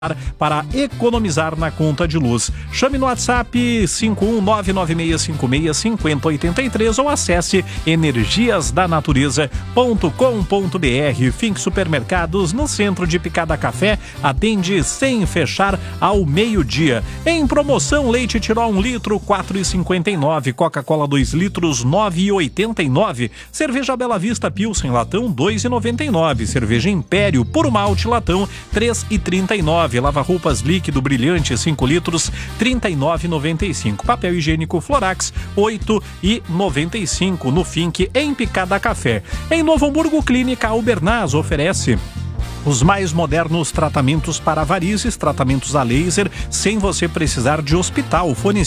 para economizar na conta de luz. Chame no WhatsApp 51996565083 ou acesse energiasdanatureza.com.br. Fink Supermercados, no centro de Picada Café, atende sem fechar ao meio-dia. Em promoção, leite Tirol 1 litro, R$ 4,59. Coca-Cola 2 litros, R$ 9,89. Cerveja Bela Vista Pilsen latão, R$ 2,99. Cerveja Império Puro Malte latão, R$ 3,39. Lava-roupas líquido brilhante 5 litros, R$ 39,95. Papel higiênico Florax, R$ 8,95 no Fink em Picada Café. Em Novo Hamburgo, Clínica Albernaz oferece os mais modernos tratamentos para varizes, tratamentos a laser, sem você precisar de hospital. Fone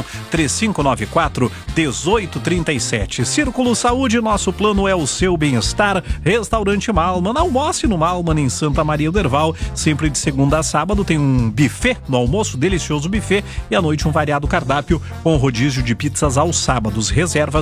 51-3594-1837. Círculo Saúde, nosso plano é o seu bem-estar. Restaurante Malman, almoce no Malman em Santa Maria do Herval, sempre de segunda a sábado. Tem um buffet no almoço, delicioso buffet, e à noite um variado cardápio com rodízio de pizzas aos sábados. Reservas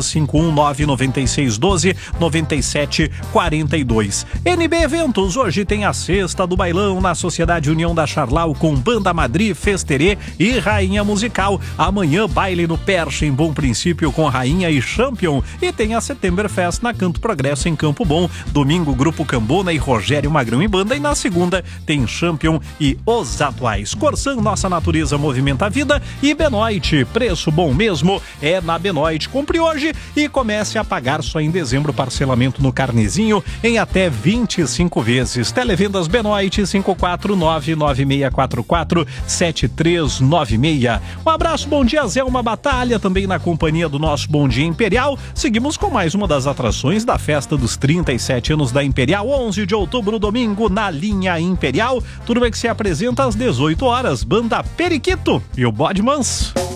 51996129742. NB Eventos, hoje tem a sexta do bailão na Sociedade União da Charlau com Banda Madrid, Festerê e Rainha Musical. Amanhã, baile no Perche em Bom Princípio com Rainha e Champion. E tem a Settemberfest na Canto Progresso em Campo Bom. Domingo, Grupo Cambona e Rogério Magrão em banda. E na segunda tem Champion e Os Atuais. Corsan, nossa natureza movimenta a vida. E Benoit, preço bom mesmo é na Benoit. Compre hoje e comece a pagar só em dezembro. Parcelamento no carnezinho em até 25 vezes. Televendas Benoit 54996447396. Um abraço, bom dia, Zé, uma batalha também na companhia do nosso Bom Dia Imperial. Seguimos com mais uma das atrações da festa dos 37 anos da Imperial, 11 de outubro, domingo, na linha Imperial. Turma que se apresenta às 18 horas, Banda Periquito e o Bode Manso.